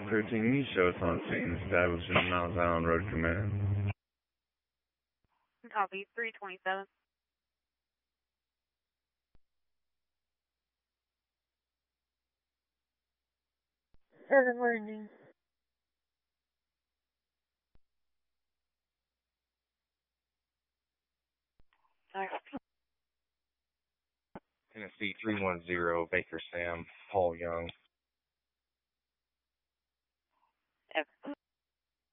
13 East show us on scene, establishing Miles Island Road Command. Copy, 327. Good morning. Tennessee 310, Baker Sam, Paul Young. Okay.